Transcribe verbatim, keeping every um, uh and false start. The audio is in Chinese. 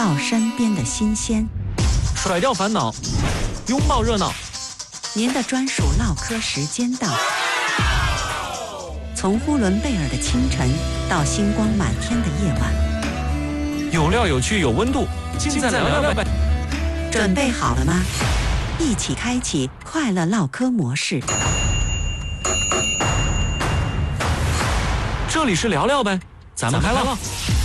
到身边的新鲜， 甩掉烦恼，拥抱热闹。 您的专属唠嗑时间到。从呼伦贝尔的清晨到星光满天的夜晚， 有料有趣有温度，尽在聊聊呗。 准备好了吗？一起开启快乐唠嗑模式。 这里是聊聊呗，咱们开唠。